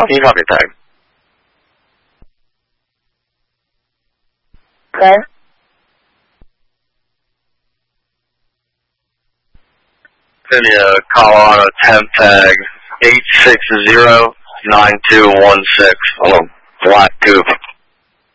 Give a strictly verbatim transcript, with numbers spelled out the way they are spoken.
Can you drop your tag? Okay. Send me a Colorado temp tag eight six zero nine two one six on a black coupe.